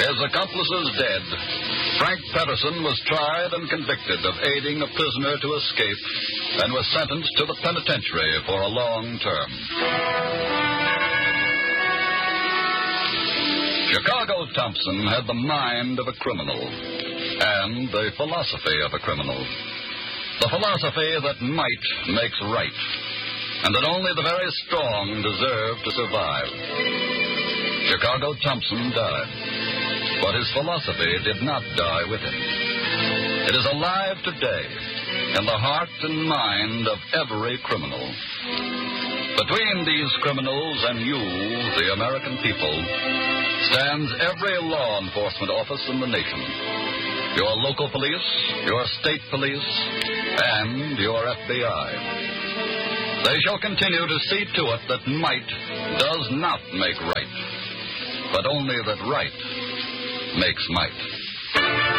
His accomplices dead, Frank Pedersen was tried and convicted of aiding a prisoner to escape and was sentenced to the penitentiary for a long term. Chicago Thompson had the mind of a criminal and the philosophy of a criminal. The philosophy that might makes right, and that only the very strong deserve to survive. Chicago Thompson died, but his philosophy did not die with him. It is alive today in the heart and mind of every criminal. Between these criminals and you, the American people, stands every law enforcement office in the nation. Your local police, your state police, and your FBI. They shall continue to see to it that might does not make right, but only that right makes might.